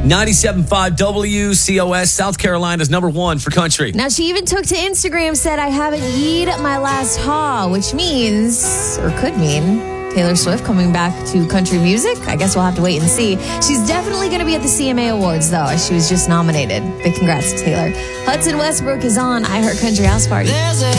97.5 WCOS, South Carolina's number one for country. Now, she even took to Instagram, said, I haven't yeed my last haw, which means, or could mean, Taylor Swift coming back to country music. I guess we'll have to wait and see. She's definitely going to be at the CMA Awards, though, as she was just nominated. Big congrats to Taylor. Hudson Westbrook is on iHeart Country House Party.